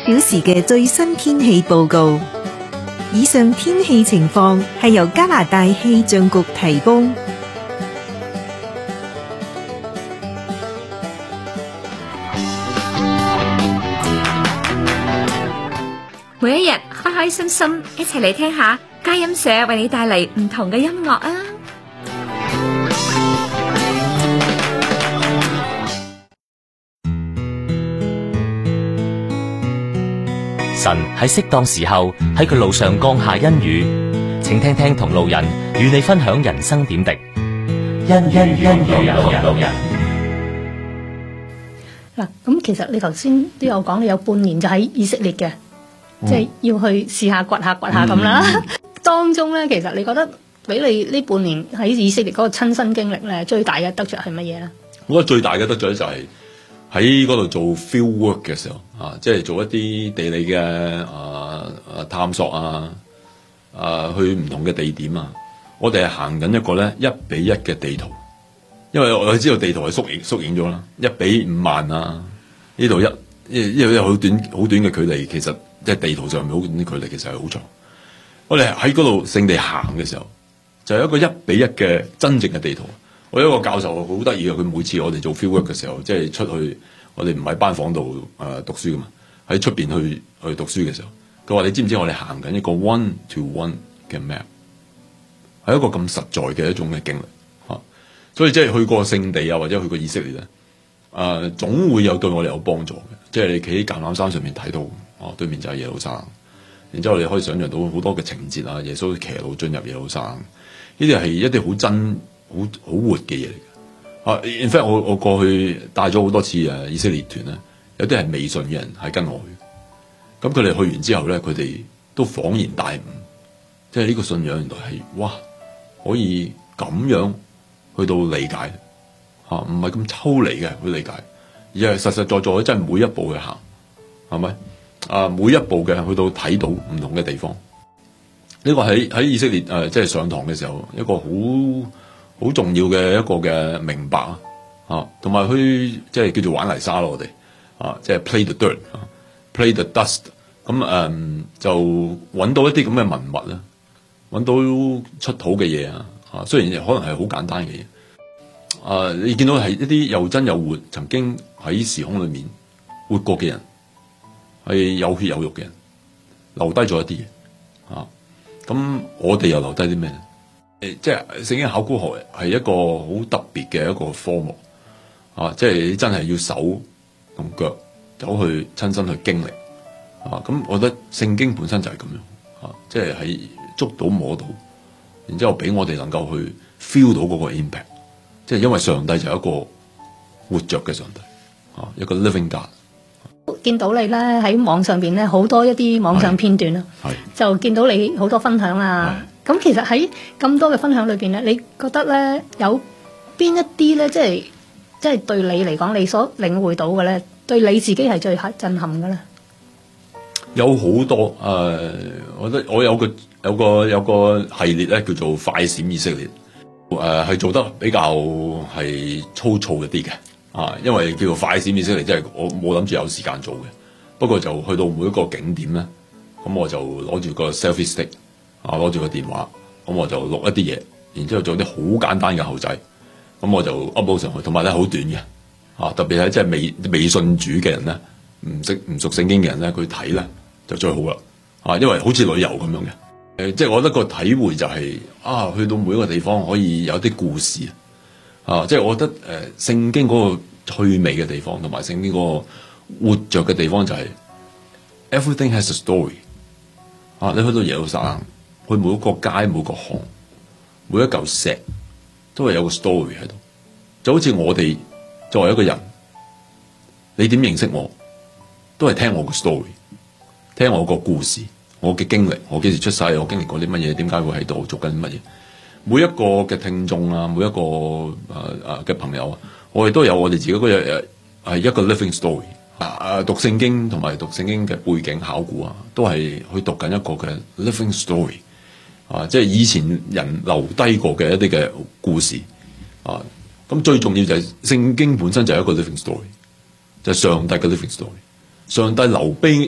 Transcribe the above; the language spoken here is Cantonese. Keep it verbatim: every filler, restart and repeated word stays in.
小時嘅最新天氣報告。以上天氣情況係由加拿大氣象局提供。 每一日開開心心，一齊嚟聽下佳音社為你帶嚟唔同嘅音樂啊！ 神喺適當時候喺佢路上降下恩雨，請聽聽同路人與你分享人生點滴。恩恩與路人。 嗱，咁其實你頭先都有講，你有半年就喺以色列嘅，即係、嗯、要去試下掘下掘下咁啦。嗯、當中咧，其實你覺得俾你呢半年喺以色列嗰個親身經歷咧，最大嘅得着係乜嘢咧？ 我覺得最大嘅得着就係喺嗰度做 field work 嘅時候啊，即係做一啲地理嘅啊啊探索啊，啊去唔同嘅地點啊，我哋係行緊一個咧一比一嘅地圖，因為我知道地圖係縮影縮影咗啦，一比五萬啊，呢度一因為好短好短嘅距離，其實即係地圖上面好短啲距離，其實係好長。我哋喺嗰度聖地行嘅時候，就係一個一比一嘅真正嘅地圖。我有一個教授好得意嘅，佢每次我哋做 field work 嘅時候，即係出去，我哋唔喺班房度誒讀書噶嘛，喺出邊去去讀書嘅時候，佢話你知唔知我哋行緊一個 one to one 嘅 map， 係一個咁實在嘅一種嘅經歷嚇。所以即係去過聖地啊，或者去過以色列咧，誒、呃、總會有對我哋有幫助嘅。即係你企喺橄欖山上面睇到，哦對面就係耶路撒冷，然之後你可以想象到好多嘅情節啊，耶穌騎驢進入耶路撒冷，呢啲係一啲好真。好好活嘅嘢嚟嘅，啊！in fact，我我過去帶咗好多次誒以色列團咧，有啲係未信嘅人係跟我去，咁佢哋去完之後咧，佢哋都恍然大悟，即係呢個信仰原來係哇，可以咁樣去到理解，嚇唔係咁抽離嘅去理解，而係實實在在真係每一步去行，係咪？啊，每一步嘅去到睇到唔同嘅地方，呢個喺喺以色列誒即係上堂嘅時候一個好好重要嘅一個嘅明白啊，同埋去即係叫做玩泥沙咯，我哋啊，即係 play the dirt 啊 ，play the dust，咁誒、嗯、就揾到一啲咁嘅文物啦，揾到出土嘅嘢啊，啊雖然可能係好簡單嘅嘢，啊你見到係一啲又真又活，曾經喺時空裏面活過嘅人，係有血有肉嘅人，留低咗一啲嘢啊，咁我哋又留低啲咩咧？誒，即係聖經考古學係一個好特別嘅一個科目啊！即係你真係要手同腳走去親身去經歷啊！咁我覺得聖經本身就係咁樣啊！即係喺捉到摸到，然之後俾我哋能夠去 feel 到嗰個 impact， 即係因為上帝就係一個活着嘅上帝啊，一個 living God。 見到你咧喺網上邊咧好多一啲網上片段啦，就見到你好多分享啊。咁其實喺咁多嘅分享裏邊咧，你覺得咧有邊一啲咧，即係即係對你嚟講，你所領會到嘅咧，對你自己係最震撼嘅咧？ 有好多誒、呃，我覺得我有個有個有個系列咧，叫做快閃以色列，誒、呃、係做得比較係粗糙一啲嘅啊，因為叫做快閃以色列，即係我冇諗住有時間做嘅，不過就去到每一個景點咧，咁我就攞住個 selfie stick。啊！攞住個電話，咁我就錄一啲嘢，然之後做啲好簡單嘅後製，咁我就 upload 上去，同埋咧好短嘅，啊！特別係即係未未信主嘅人咧，唔識唔熟聖經嘅人咧，佢睇咧就最好啦，啊！因為好似旅遊咁樣嘅，誒、呃，即係我覺得個體會就係、是、啊，去到每一個地方可以有啲故事，啊！即係我覺得誒、呃、聖經嗰個趣味嘅地方，同埋聖經嗰個活着嘅地方就係、是、everything has a story，啊！你去到耶路撒冷。去每一個街、每個巷、每一嚿石，都係有個 story 喺度。就好似我哋作為一個人，你點認識我，都係聽我個 story， 聽我個故事，我嘅經歷，我幾時出世，我經歷過啲乜嘢，點解會喺度做緊啲乜嘢。每一個嘅聽眾啊，每一個誒誒嘅朋友啊，我哋都有我哋自己嗰日係一個 living story。啊！讀聖經同埋讀聖經嘅背景考古啊，都係去讀緊一個嘅 living story。啊！即係以前人留低過嘅一啲嘅故事啊，咁最重要就係聖經本身就係一個 living story，就係上帝嘅 living story。上帝留俾